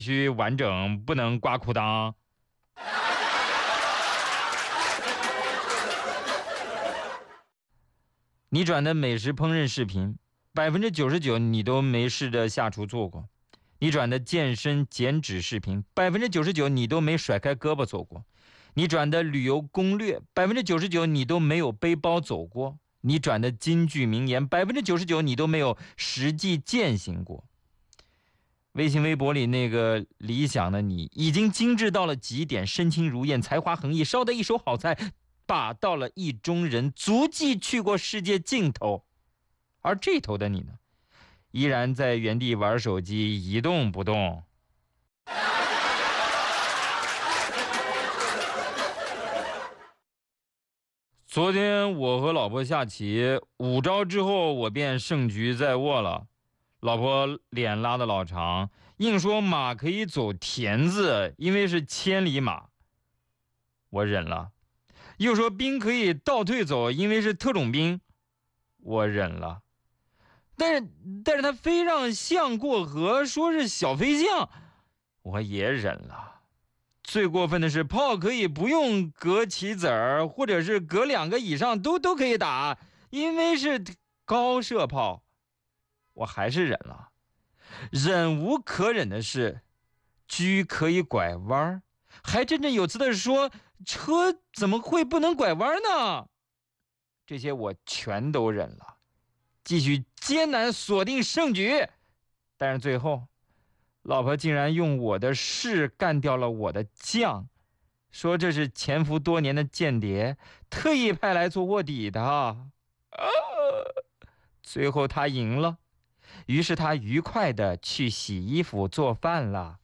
须完整，不能刮裤裆。你转的美食烹饪视频，99%你都没试着下厨做过；你转的健身减脂视频，99%你都没甩开胳膊走过；你转的旅游攻略，99%你都没有背包走过；你转的金句名言，99%你都没有实际践行过。微信微博里那个理想的你，已经精致到了极点，身轻如燕，才华横溢，烧得一手好菜，把到了意中人，足迹去过世界尽头。而这头的你呢，依然在原地玩手机，一动不动。昨天我和老婆下棋，5招之后我便胜局在握了。老婆脸拉得老长，硬说马可以走田字，因为是千里马。我忍了。又说兵可以倒退走，因为是特种兵。我忍了。但是他非让象过河，说是小飞象。我也忍了。最过分的是炮可以不用隔棋子儿，或者是隔2个以上都可以打，因为是高射炮。我还是忍了。忍无可忍的是，车可以拐弯，还振振有词的说车怎么会不能拐弯呢？这些我全都忍了，继续艰难锁定胜局。但是最后，老婆竟然用我的士干掉了我的将，说这是潜伏多年的间谍，特意派来做卧底的。最后他赢了。于是他愉快地去洗衣服做饭了。